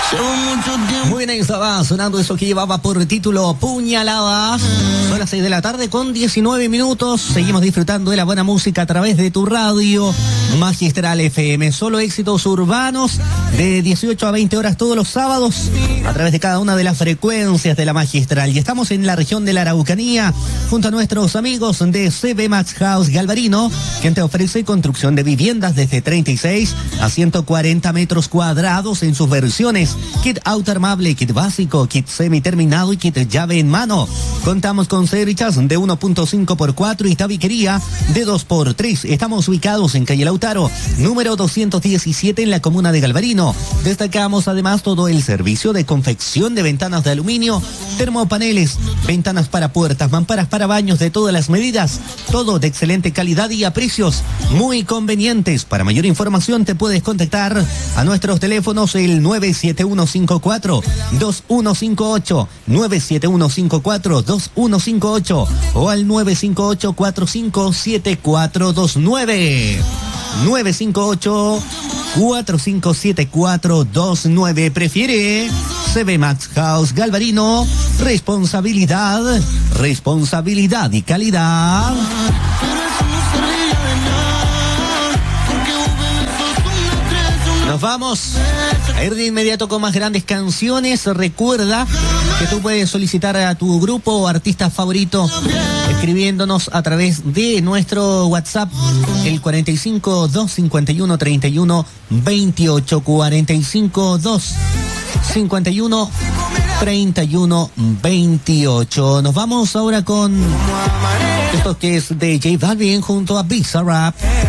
Muy bien, ahí estaba sonando eso que llevaba por título Puñaladas. Son las 6 de la tarde con 19 minutos. Seguimos disfrutando de la buena música a través de tu radio Magistral FM. Solo éxitos urbanos de 18 a 20 horas todos los sábados a través de cada una de las frecuencias de la Magistral. Y estamos en la región de la Araucanía junto a nuestros amigos de CB Max House Galvarino, quien te ofrece construcción de viviendas desde 36 a 140 metros cuadrados en sus versiones kit autoarmable, kit básico, kit semi-terminado y kit llave en mano. Contamos con cerchas de 1.5x4 y tabiquería de 2x3. Estamos ubicados en calle Lautaro, número 217 en la comuna de Galvarino. Destacamos además todo el servicio de confección de ventanas de aluminio, termopaneles, ventanas para puertas, mamparas para baños de todas las medidas, todo de excelente calidad y a precios muy convenientes. Para mayor información te puedes contactar a nuestros teléfonos el 97154-2158, 97154-2158 o al 958-457429. 958-457429. Prefiere CB Max House Galvarino. Responsabilidad y calidad. Nos vamos a ir de inmediato con más grandes canciones. Recuerda que tú puedes solicitar a tu grupo o artista favorito escribiéndonos a través de nuestro WhatsApp, el 45 251 31 28, 45 251 31 28. Nos vamos ahora con esto que es de J Balvin junto a Bizarrap.